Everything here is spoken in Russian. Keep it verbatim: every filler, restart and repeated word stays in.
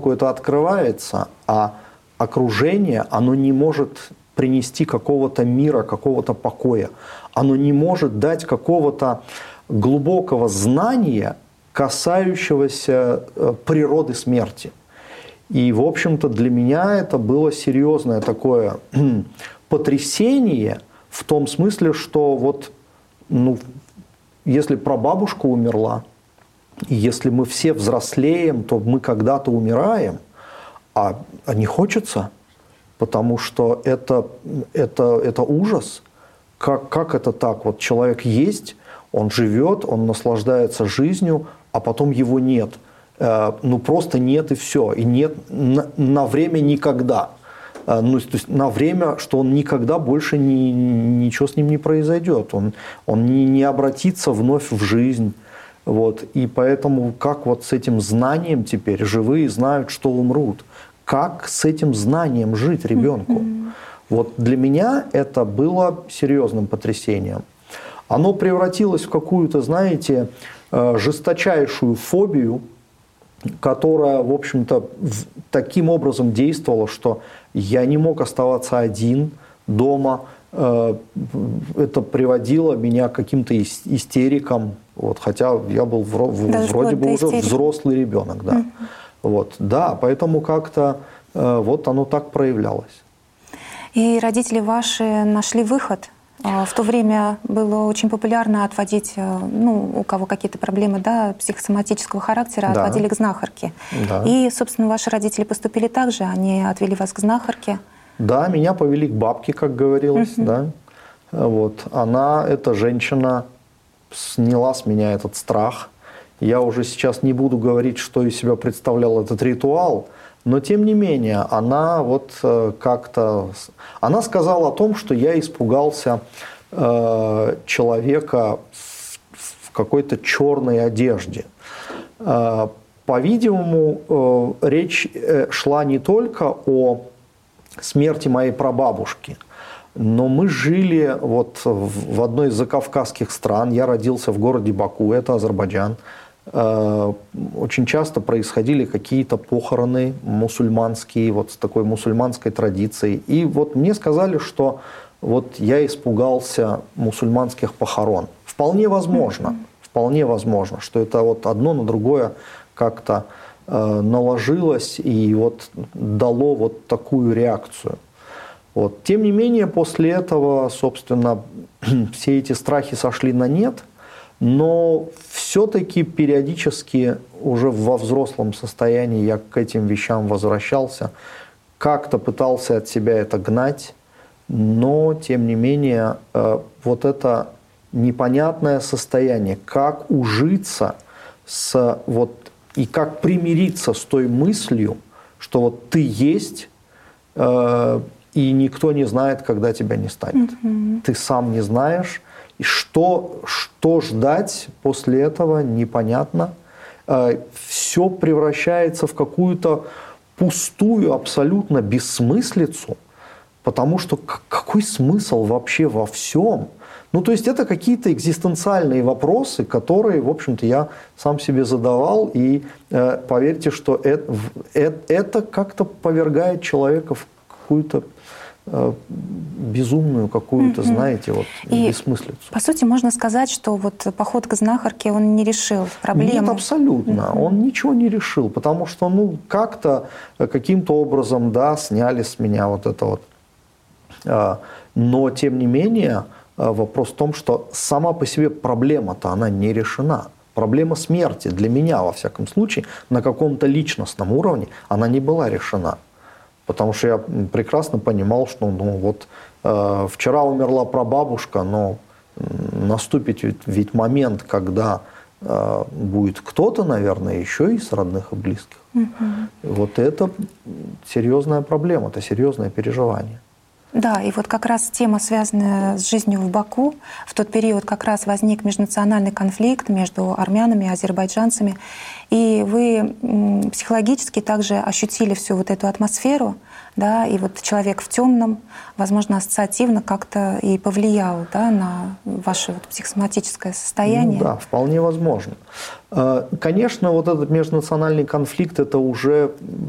ребенку это открывается, а окружение, оно не может принести какого-то мира, какого-то покоя. Оно не может дать какого-то глубокого знания, касающегося природы смерти. И, в общем-то, для меня это было серьезное такое потрясение в том смысле, что вот, ну, если прабабушка умерла, и если мы все взрослеем, то мы когда-то умираем, а, а не хочется, потому что это, это, это ужас. Как, как это так? Вот человек есть, он живет, он наслаждается жизнью, а потом его нет. Э, ну просто нет и все. И нет на, на время никогда. Э, ну, то есть на время, что он никогда больше не, ничего с ним не произойдет. Он, он не, не обратится вновь в жизнь. Вот. И поэтому как вот с этим знанием теперь живые знают, что умрут. Как с этим знанием жить ребенку? Mm-hmm. Вот для меня это было серьезным потрясением. Оно превратилось в какую-то, знаете, жесточайшую фобию, которая, в общем-то, таким образом действовала, что я не мог оставаться один дома. Это приводило меня к каким-то истерикам, вот, хотя я был Даже вроде бы уже истерики. взрослый ребенок. Да. Mm-hmm. Вот, да, поэтому как-то вот оно так проявлялось. И родители ваши нашли выход? В то время было очень популярно отводить, ну, у кого какие-то проблемы, да, психосоматического характера, да. отводили к знахарке. Да. И, собственно, ваши родители поступили так же, они отвели вас к знахарке. Да, меня повели к бабке, как говорилось, uh-huh. да. Вот. Она, эта женщина, сняла с меня этот страх. Я уже сейчас не буду говорить, что из себя представлял этот ритуал, но тем не менее, она вот как-то... Она сказала о том, что я испугался э, человека в какой-то черной одежде. Э, по-видимому, э, речь шла не только о смерти моей прабабушки, но мы жили вот в одной из закавказских стран. Я родился в городе Баку, это Азербайджан. Очень часто происходили какие-то похороны мусульманские, вот с такой мусульманской традицией. И вот мне сказали, что вот я испугался мусульманских похорон. Вполне возможно, вполне возможно, что это вот одно на другое как-то э, наложилось и вот дало вот такую реакцию. Вот. Тем не менее, после этого, собственно, все эти страхи сошли на нет. Но все-таки периодически уже во взрослом состоянии я к этим вещам возвращался, как-то пытался от себя это гнать, но тем не менее вот это непонятное состояние, как ужиться с вот и как примириться с той мыслью, что вот ты есть и никто не знает, когда тебя не станет, mm-hmm. ты сам не знаешь. И что, что ждать после этого, непонятно. Все превращается в какую-то пустую абсолютно бессмыслицу, потому что какой смысл вообще во всем? Ну, то есть это какие-то экзистенциальные вопросы, которые, в общем-то, я сам себе задавал, и поверьте, что это, это как-то повергает человека в какую-то безумную какую-то, mm-hmm. знаете, вот, и, бессмыслицу. По сути, можно сказать, что вот поход к знахарке, он не решил проблему. Нет, абсолютно. Mm-hmm. Он ничего не решил, потому что, ну, как-то, каким-то образом, да, сняли с меня вот это вот. Но, тем не менее, вопрос в том, что сама по себе проблема-то, она не решена. Проблема смерти для меня, во всяком случае, на каком-то личностном уровне, она не была решена. Потому что я прекрасно понимал, что ну, вот, э, вчера умерла прабабушка, но наступит ведь, ведь момент, когда э, будет кто-то, наверное, еще из родных и близких. Угу. Вот это серьезная проблема, это серьезное переживание. Да, и вот как раз тема, связанная с жизнью в Баку, в тот период как раз возник межнациональный конфликт между армянами и азербайджанцами. И вы психологически также ощутили всю вот эту атмосферу, да, и вот человек в темном, возможно, ассоциативно как-то и повлиял, да, на ваше вот психосоматическое состояние. Ну, да, вполне возможно. Конечно, вот этот межнациональный конфликт — это уже